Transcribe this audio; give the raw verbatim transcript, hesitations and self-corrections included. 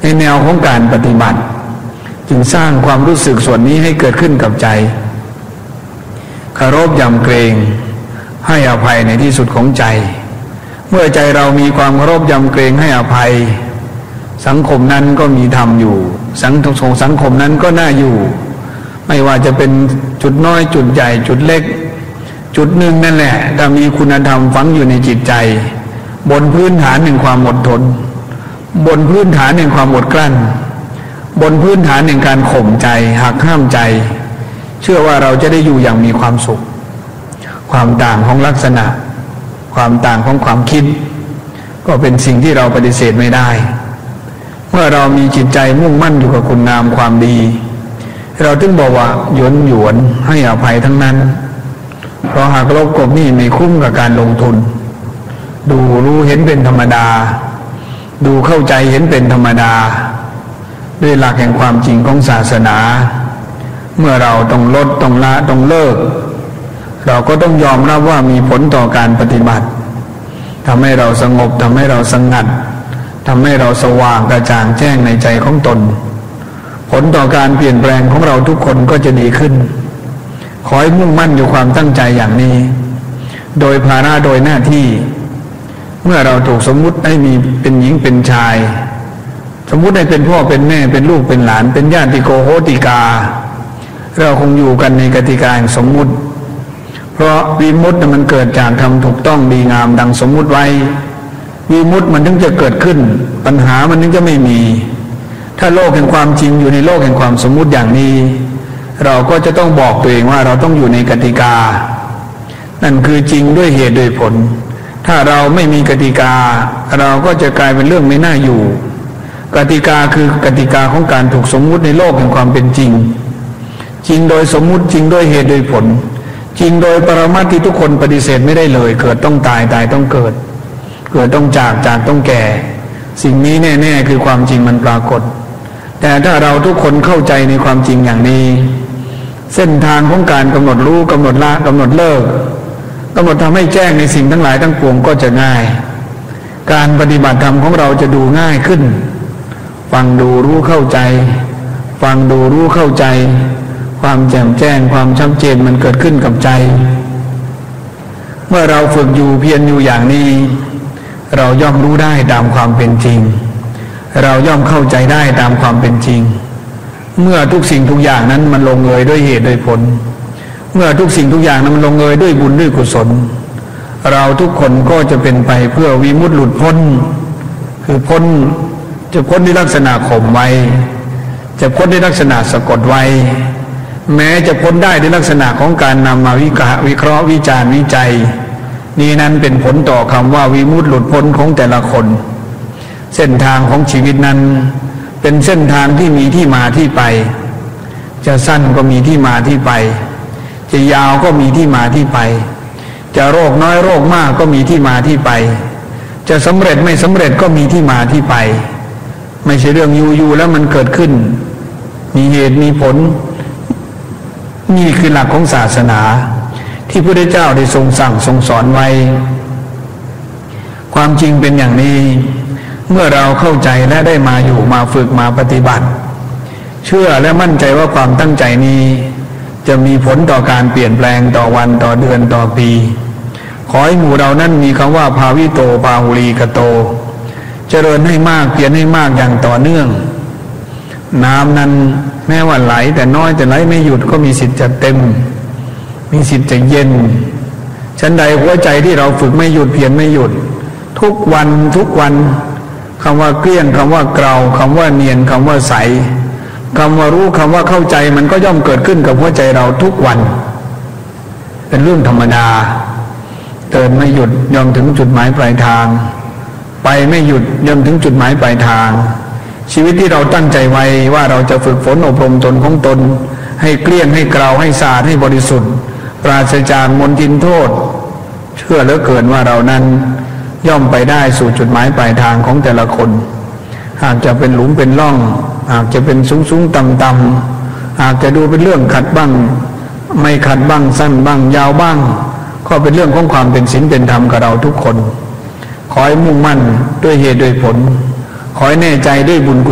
ในแนวของการปฏิบัติจึงสร้างความรู้สึกส่วนนี้ให้เกิดขึ้นกับใจเคารพยำเกรงให้อภัยในที่สุดของใจเมื่อใจเรามีความเคารพยำเกรงให้อภัยสังคมนั้นก็มีธรรมอยู่สังคมสังคมนั้นก็น่าอยู่ไม่ว่าจะเป็นจุดน้อยจุดใหญ่จุดเล็กจุดหนึ่งนั่นแหละถ้ามีคุณธรรมฝังอยู่ในจิตใจบนพื้นฐานแห่งความอดทนบนพื้นฐานแห่งความอดกลั้นบนพื้นฐานแห่งการข่มใจหักห้ามใจเชื่อว่าเราจะได้อยู่อย่างมีความสุขความต่างของลักษณะความต่างของความคิดก็เป็นสิ่งที่เราปฏิเสธไม่ได้เมื่อเรามีจิตใจมุ่งมั่นอยู่กับคุณงามความดีเราถึงบอกว่าหยวนหยวนให้อภัยทั้งนั้นเพราะหากลบกบนี่ไม่คุ้มกับการลงทุนดูรู้เห็นเป็นธรรมดาดูเข้าใจเห็นเป็นธรรมดาด้วยหลักแห่งความจริงของศาสนาเมื่อเราต้องลดต้องละต้องเลิกเราก็ต้องยอมรับว่ามีผลต่อการปฏิบัติทำให้เราสงบทำให้เราสงัดทำให้เราสว่างกระจ่างแจ้งในใจของตนผลต่อการเปลี่ยนแปลงของเราทุกคนก็จะดีขึ้นขอให้มุ่งมั่นอยู่ความตั้งใจอย่างนี้โดยภาระโดยหน้าที่เมื่อเราถูกสมมุติให้มีเป็นหญิงเป็นชายสมมุติให้เป็นพ่อเป็นแม่เป็นลูกเป็นหลานเป็นญาติโกโหติกาเราคงอยู่กันในกติกาแห่งสมมุติเพราะวิมุตติมันเกิดจากทำถูกต้องดีงามดังสมมุติไว้วิมุตติมันถึงจะเกิดขึ้นปัญหามันถึงจะไม่มีถ้าโลกแห่งความจริงอยู่ในโลกแห่งความสมมุติอย่างนี้เราก็จะต้องบอกตัวเองว่าเราต้องอยู่ในกติกานั่นคือจริงด้วยเหตุด้วยผลถ้าเราไม่มีกติกาเราก็จะกลายเป็นเรื่องไม่น่าอยู่กติกาคือกติกาของการถูกสมมุติในโลกแห่งความเป็นจริงจริงโดยสมมุติจริงด้วยเหตุด้วยผลจริงโดยปรมัตถ์ที่ทุกคนปฏิเสธไม่ได้เลยเกิดต้องตายตายต้องเกิดเกิดต้องจากจากต้องแก่สิ่งนี้แน่ๆคือความจริงมันปรากฏแต่ถ้าเราทุกคนเข้าใจในความจริงอย่างนี้เส้นทางของการกำหนดรู้กำหนดละกำหนดเลิกกำหนดทำให้แจ้งในสิ่งทั้งหลายทั้งปวงก็จะง่ายการปฏิบัติธรรมของเราจะดูง่ายขึ้นฟังดูรู้เข้าใจฟังดูรู้เข้าใจความแจ่มแจ้งความชัดเจนมันเกิดขึ้นกับใจเมื่อเราฝึกอยู่เพียรอยู่อย่างนี้เราย่อมรู้ได้ตามความเป็นจริงเราย่อมเข้าใจได้ตามความเป็นจริงเมื่อทุกสิ่งทุกอย่างนั้นมันลงเอยด้วยเหตุด้วยผลเมื่อทุกสิ่งทุกอย่างนั้นมันลงเอยด้วยบุญด้วยกุศลเราทุกคนก็จะเป็นไปเพื่อวิมุตติหลุดพ้นคือพ้นจะพ้นในลักษณะข่มไว้จะพ้นในลักษณะสะกดไว้แม้จะพ้นได้ในลักษณะของการนำมาวิเคราะห์วิจารณ์วิจัยนี้นั้นเป็นผลต่อคำว่าวิมุตติหลุดพ้นของแต่ละคนเส้นทางของชีวิตนั้นเป็นเส้นทางที่มีที่มาที่ไปจะสั้นก็มีที่มาที่ไปจะยาวก็มีที่มาที่ไปจะโรคน้อยโรคมากก็มีที่มาที่ไปจะสำเร็จไม่สำเร็จก็มีที่มาที่ไปไม่ใช่เรื่องอยู่ๆแล้วมันเกิดขึ้นมีเหตุมีผลนี่คือหลักของศาสนาที่พระพุทธเจ้าได้ทรงสั่งทรงสอนไว้ความจริงเป็นอย่างนี้เมื่อเราเข้าใจและได้มาอยู่มาฝึกมาปฏิบัติเชื่อและมั่นใจว่าความตั้งใจนี้จะมีผลต่อการเปลี่ยนแปลงต่อวันต่อเดือนต่อปีขอให้หมู่เรานั้นมีคำว่าภาวิโตปาหุลีกโตเจริญให้มากเปลี่ยนให้มากอย่างต่อเนื่องน้ำนั้นแม้ว่าไหลแต่น้อยแต่ไหลไม่หยุดก็มีสิทธิ์จะเต็มมีสิทธิ์จะเย็นฉันใดหัวใจที่เราฝึกไม่หยุดเพียรไม่หยุดทุกวันทุกวันคำว่าเกลี้ยงคำว่าเกลาคำว่าเนียนคำว่าใสคำว่ารู้คำว่าเข้าใจมันก็ย่อมเกิดขึ้นกับหัวใจเราทุกวันเป็นเรื่องธรรมดาเดินไม่หยุดย่อมถึงจุดหมายปลายทางไปไม่หยุดย่อมถึงจุดหมายปลายทางชีวิตที่เราตั้งใจไว้ว่าเราจะฝึกฝนอบรมตนของตนให้เกลี้ยงให้เกลาให้สะอาดให้บริสุทธิ์ปราศจากมลทินโทษเชื่อเหลือเกินว่าเรานั้นย่อมไปได้สู่จุดหมายปลายทางของแต่ละคนหากจะเป็นหลุมเป็นร่องหากจะเป็นสูงสูงต่ำต่ำหากจะดูเป็นเรื่องขัดบ้างไม่ขัดบ้างสั้นบ้างยาวบ้างก็เป็นเรื่องของความเป็นศีลเป็นธรรมกับเราทุกคนขอให้มุ่งมั่นด้วยเหตุด้วยผลขอให้แน่ใจด้วยบุญกุศล